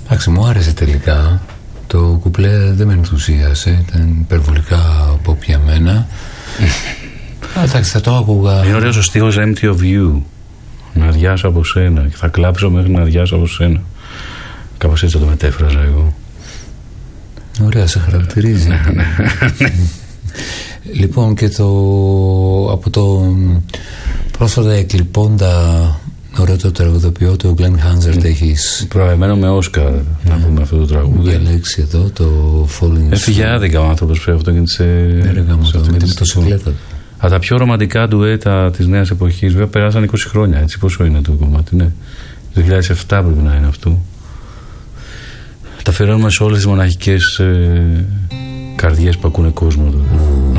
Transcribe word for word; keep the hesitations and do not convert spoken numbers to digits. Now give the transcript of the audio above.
Εντάξει, μου άρεσε τελικά. Το κουπλέ δεν με ενθουσίασε, ήταν υπερβολικά pop για μένα. Εντάξει, θα το άκουγα. Είναι ωραίος ο στίχος Empty of You. Να αδειάσω από σένα και θα κλάψω μέχρι να αδειάσω από σένα. Κάπως έτσι το μετέφραζα εγώ. Ωραία, σε χαρακτηρίζει. Λοιπόν, και το από το πρόσφατα εκλειπώντα ωραίο το τραγουδοποιό, το Glenn Hansard, έχεις προαγμένο με Όσκαρ να πούμε αυτό το τραγούδι. Διαλέξει εδώ το Falling. Έφυγε άδικα ο άνθρωπος που αυτό σε το συγκλέτα. Από τα πιο ρομαντικά ντουέτα της νέας εποχής, βέβαια περάσαν είκοσι χρόνια, έτσι πόσο είναι το κομμάτι, ναι. Το δύο χιλιάδες επτά πρέπει να είναι αυτό. Τα αφιερώνουμε σε όλες τις μοναχικές ε, καρδιές που ακούνε κόσμο. Mm.